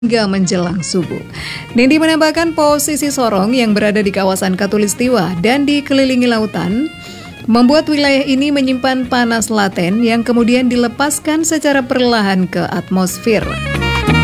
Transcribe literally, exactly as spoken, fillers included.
hingga menjelang subuh. Nindi menambahkan posisi Sorong yang berada di kawasan Katulistiwa dan dikelilingi lautan membuat wilayah ini menyimpan panas laten yang kemudian dilepaskan secara perlahan ke atmosfer.